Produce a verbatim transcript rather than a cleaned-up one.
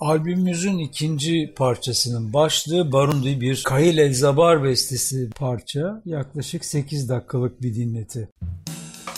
Albümümüzün ikinci parçasının başlığı Barundi, bir Kahil Elzabar bestesi parça. Yaklaşık sekiz dakikalık bir dinleti.